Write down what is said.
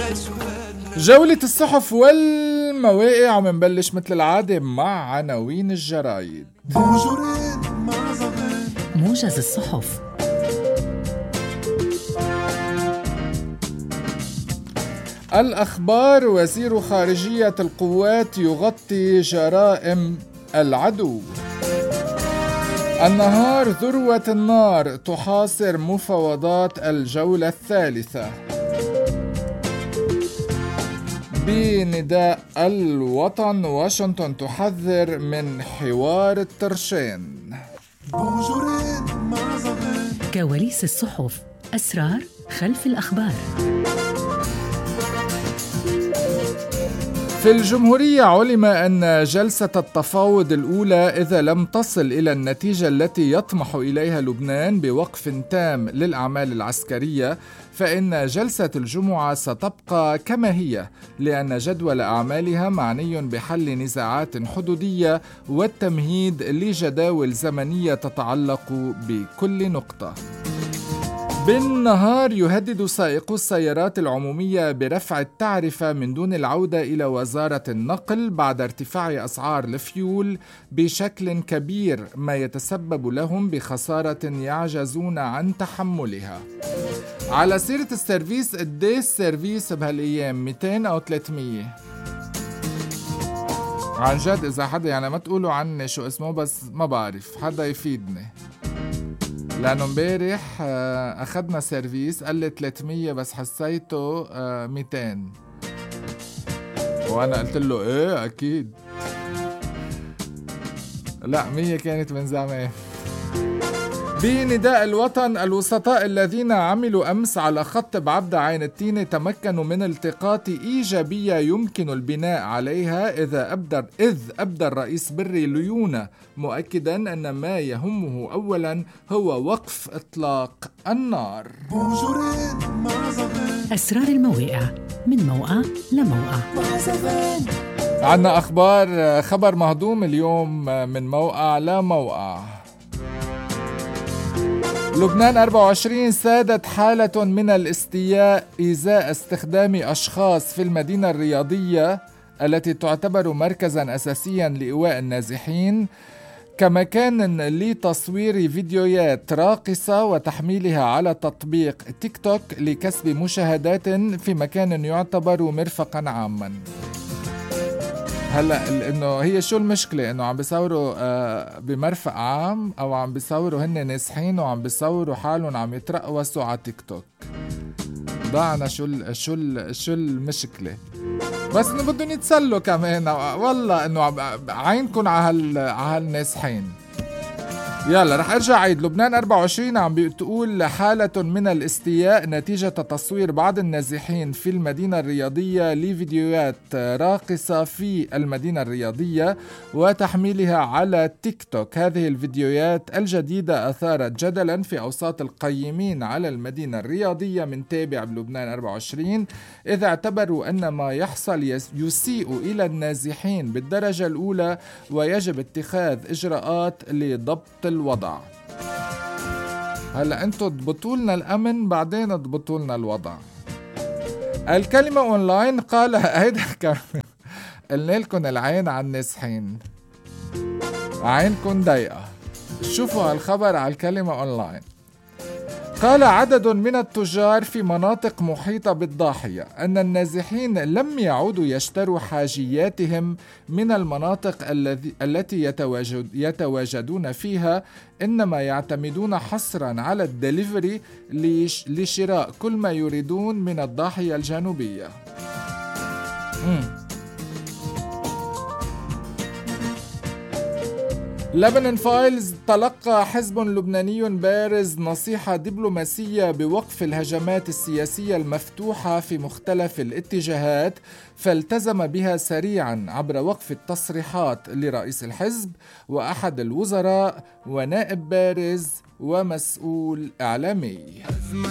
جولة الصحف والمواقع ومنبلش مثل العادة مع عناوين الجرايد. موجز الصحف. الأخبار: وزير خارجية القوات يغطي جرائم العدو. النهار: ذروة النار تحاصر مفاوضات الجولة الثالثة. بنداء الوطن: واشنطن تحذر من حوار الترشين. كواليس الصحف، أسرار خلف الأخبار. في الجمهورية علم أن جلسة التفاوض الأولى إذا لم تصل إلى النتيجة التي يطمح إليها لبنان بوقف تام للأعمال العسكرية، فإن جلسة الجمعة ستبقى كما هي، لأن جدول أعمالها معني بحل نزاعات حدودية والتمهيد لجداول زمنية تتعلق بكل نقطة. بالنهار: يهدد سائقو السيارات العمومية برفع التعرفة من دون العودة إلى وزارة النقل بعد ارتفاع أسعار الفيول بشكل كبير، ما يتسبب لهم بخسارة يعجزون عن تحملها. على سيرة السيرفيس، قديش السيرفيس بهالأيام؟ 200 أو 300؟ عن جد إذا حدا، يعني ما تقولوا عني شو اسمه، بس ما بعرف، حدا يفيدني، لأنه مبارح أخذنا سيرفيس قال لي 300 بس حسيته 200، وأنا قلت له إيه أكيد، لا 100 كانت من زمان. بنداء الوطن: الوسطاء الذين عملوا أمس على خط بعبدة عين التينة تمكنوا من التقاط إيجابية يمكن البناء عليها إذ أبدى الرئيس بري ليونة مؤكدا أن ما يهمه أولا هو وقف إطلاق النار. أسرار المواقع من موقع لموقع. عنا أخبار، خبر مهضوم اليوم من موقع لموقع. لبنان 24: سادت حالة من الاستياء إزاء استخدام أشخاص في المدينة الرياضية التي تعتبر مركزا أساسيا لإيواء النازحين كمكان لتصوير فيديوهات راقصة وتحميلها على تطبيق تيك توك لكسب مشاهدات في مكان يعتبر مرفقا عاما. هلا انه هي شو المشكله؟ انه عم بيصوروا بمرفق عام او عم بيصوروا هن نازحين وعم بيصوروا حالهم عم يترقصوا على تيك توك. ضعنا شو المشكله؟ بس انه بدهم يتسلوا كمان، والله انه عينكم على هالنازحين. يلا رح ارجع عيد. لبنان 24 عم بتقول حالة من الاستياء نتيجة تصوير بعض النازحين في المدينة الرياضية لفيديوهات راقصة في المدينة الرياضية وتحميلها على تيك توك. هذه الفيديوهات الجديدة أثارت جدلا في أوساط القيمين على المدينة الرياضية من تابع بلبنان 24، إذا اعتبروا أن ما يحصل يسيء إلى النازحين بالدرجة الأولى ويجب اتخاذ إجراءات لضبط الوضع. هلا انتو تضبطوا لنا الامن بعدين تضبطوا لنا الوضع. الكلمة اونلاين قال هيدا قلنا لكم العين على النازحين، عينكم ضيقة. شوفوا هالخبر على الكلمة اونلاين. قال عدد من التجار في مناطق محيطة بالضاحية أن النازحين لم يعودوا يشتروا حاجياتهم من المناطق التي يتواجدون فيها، إنما يعتمدون حصرا على الدليفري لشراء كل ما يريدون من الضاحية الجنوبية. لبنان فايلز: تلقى حزب لبناني بارز نصيحة دبلوماسية بوقف الهجمات السياسية المفتوحة في مختلف الاتجاهات، فالتزم بها سريعا عبر وقف التصريحات لرئيس الحزب وأحد الوزراء ونائب بارز ومسؤول إعلامي.